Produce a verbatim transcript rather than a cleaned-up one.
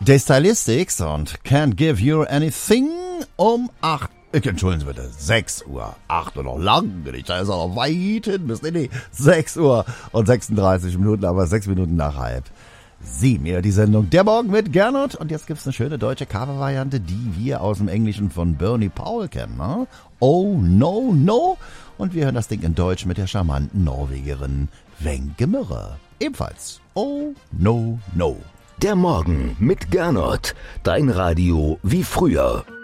The Stylistics und Can't Give You Anything um acht. Entschuldigen Sie bitte, sechs Uhr. acht Uhr noch lang nicht, da ist er noch weit hin. Bis, nee, nee, sechs Uhr und sechsunddreißig Minuten, aber sechs Minuten nach halb sieben. Ja, die Sendung Der Morgen mit Gernot. Und jetzt gibt's eine schöne deutsche Covervariante, die wir aus dem Englischen von Bernie Powell kennen. Ne? Oh, no, no. Und wir hören das Ding in Deutsch mit der charmanten Norwegerin Wenche Mürre. Ebenfalls Oh, no, no. Der Morgen mit Gernot. Dein Radio wie früher.